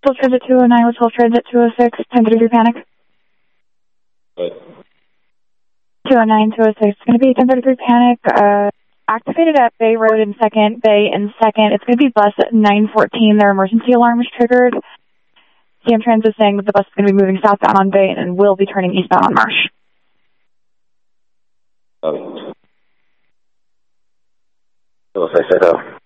Westfield Transit 209, Westfield Transit 206, 1033 panic. What? 209, 206. It's going to be 1033 panic. Activated at Bay Road in second, Bay in second. It's going to be bus at 914. Their emergency alarm is triggered. CM Trans is saying that the bus is going to be moving southbound on Bay and will be turning eastbound on Marsh. Oh. So if I said,